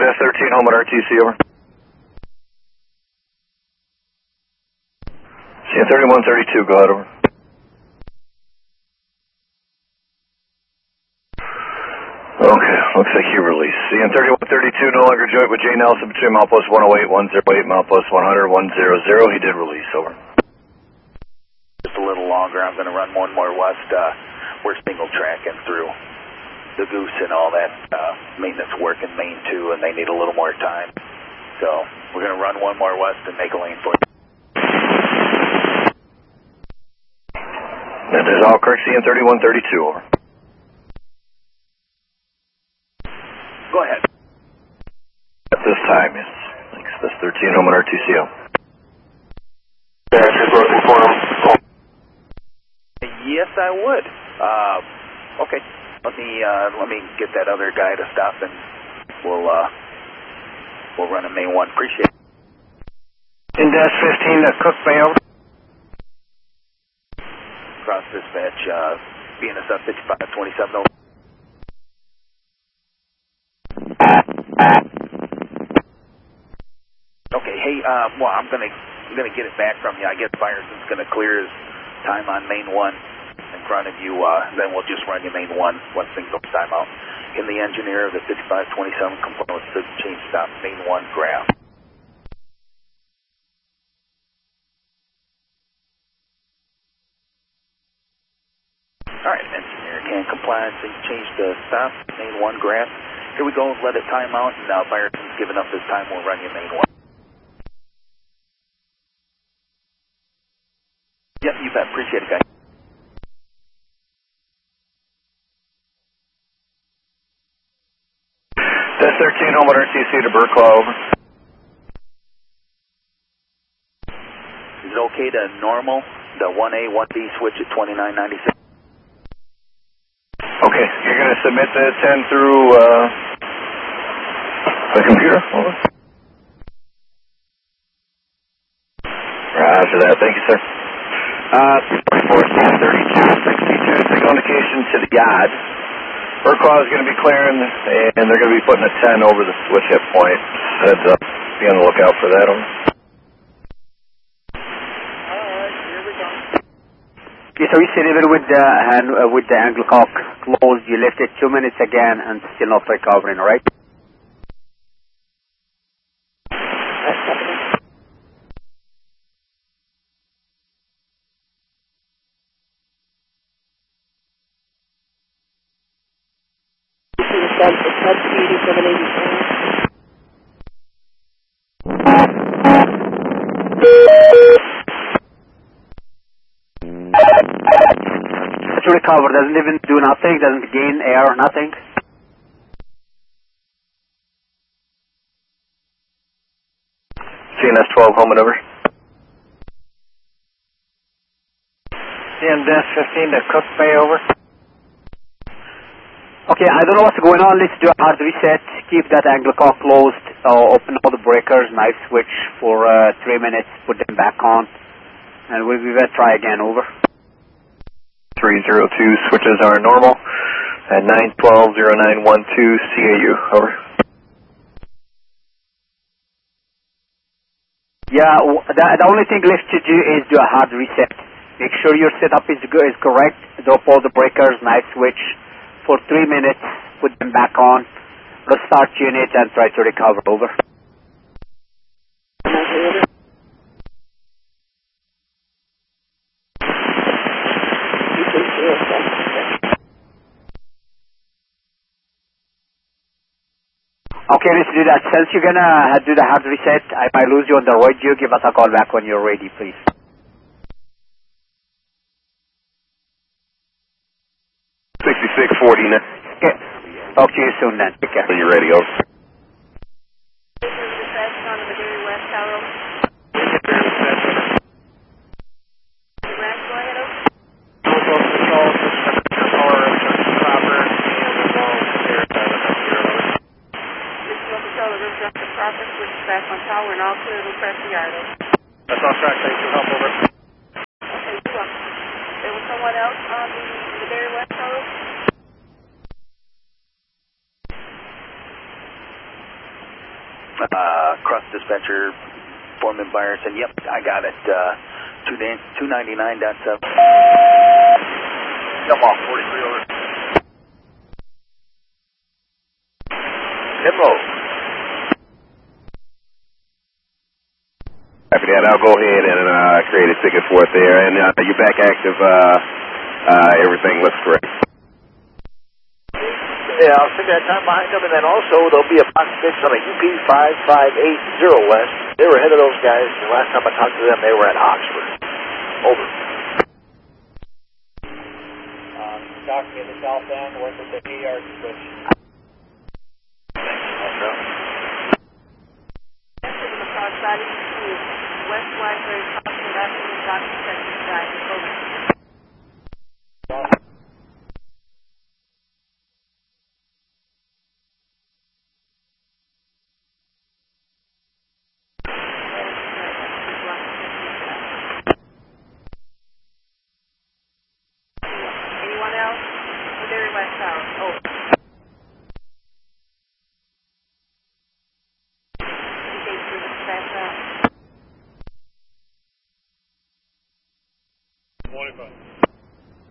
Desk 13, home at RTC, over. CN 3132, go ahead, over. Okay, looks like he released. CN 3132, no longer joint with J. Nelson between milepost 108, 108, milepost 100, 100. He did release, over. Just a little longer. I'm going to run one more west. We're single tracking through the Goose and all that maintenance work in Main 2, and they need a little more time. So we're going to run one more west and make a lane for you. That is all correct, CN 3132, over. Go ahead. At this time, yes. Thanks. That's 13, home at RTCO. Yes, I would. Okay. Let me get that other guy to stop, and we'll run a Main 1. Appreciate it. In Desk 15, Cook Bay, over. Cross dispatch, BNSF 5527, over. Okay, hey, well, I'm gonna get it back from you. I guess Fyerson's gonna clear his time on Main 1 in front of you. Then we'll just run you Main 1 once things go time out. In the engineer of the 5527 component to change stop Main 1 graph. All right, engineer can compliance and change the stop Main 1 graph. Here we go. Let it time out. And now Fyerson's giving up his time. We'll run you Main 1. Yep, you bet. Appreciate it, guys. Desk 13, home at RTC to Burklaw, over. Is it okay to normal the 1A, 1B switch at 2996? Okay, you're going to submit the 10 through the computer, over. Roger that. Thank you, sir. 32, 62, signal indication to the yard. Burklaw is going to be clearing, and they're going to be putting a 10 over the switch hit point. Heads up. Be on the lookout for that, over. Alright, here we go. Yes, so you said even with the angle cock closed, you left it 2 minutes again and still not recovering, right? To recover, doesn't even do nothing, doesn't gain air, nothing. CNS 12, home and over. CN Desk 15 to Cook Bay, over. Okay, I don't know what's going on. Let's do a hard reset. Keep that angle cock closed. Open all the breakers, knife switch for 3 minutes. Put them back on, and we'll try again. Over. 302 switches are normal at 912-0912 CAU. Over. Yeah, the only thing left to do is do a hard reset. Make sure your setup is correct. Drop all the breakers, knife switch for 3 minutes. Put them back on. Restart unit and try to recover. Over. Okay, let's do that. Since you're gonna do the hard reset, if I lose you on the radio, give us a call back when you're ready, please. 6640 now. Okay. Talk to you soon then. Take care. Are you ready? Over. Back on tower and all clear to press the yard. That's on track. Thanks for help. Over. Okay, you're welcome. There was someone else on the Dairy West Road? Cross dispatcher, Foreman Byerson. Yep, I got it. 299.7. Jump off, 43 over. Hippo. After that, I'll go ahead and create a ticket for it there. And you're back active. Everything looks correct. Yeah, I'll stick that time behind them, and then also there'll be a box fix on a UP5580 West. They were ahead of those guys. The last time I talked to them, they were at Oxford. Over. Doc in the south end, work with the AR switch. Crossbody to West Library, Oxford Avenue, Dr. Texas Drive. Over. Anyone else? Very West South. Over. Morning,